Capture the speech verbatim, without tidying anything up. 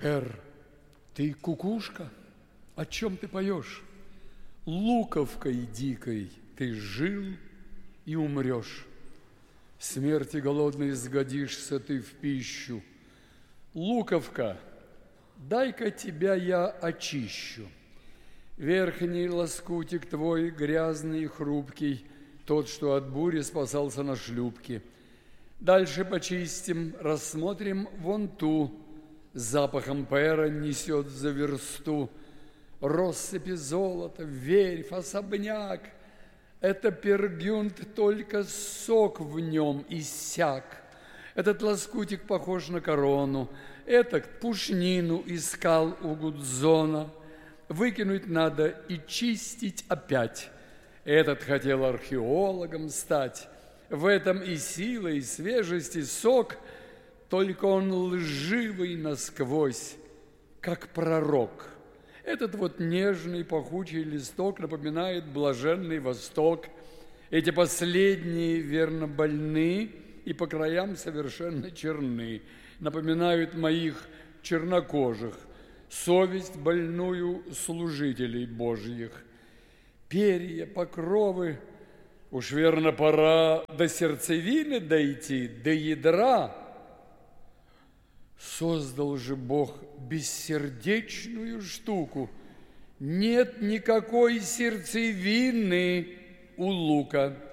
Эр, ты кукушка? О чем ты поешь? Луковкой дикой ты жил и умрешь. Смерти голодной сгодишься ты в пищу. Луковка, дай-ка тебя я очищу. Верхний лоскутик твой грязный и хрупкий, тот, что от бури спасался на шлюпке. Дальше почистим, рассмотрим вон ту, с запахом пера несет за версту. Россыпи золота, верфь, особняк. Это пергюнт, только сок в нем иссяк. Этот лоскутик похож на корону, этот пушнину искал у Гудзона. Выкинуть надо и чистить опять. Этот хотел археологом стать. В этом и сила, и свежесть, и сок, только он лживый насквозь, как пророк. Этот вот нежный пахучий листок напоминает блаженный Восток. Эти последние верно больны и по краям совершенно черны, напоминают моих чернокожих, совесть больную служителей Божьих. Перья, покровы, уж верно пора до сердцевины дойти, до ядра. Создал же Бог бессердечную штуку. Нет никакой сердцевины у лука.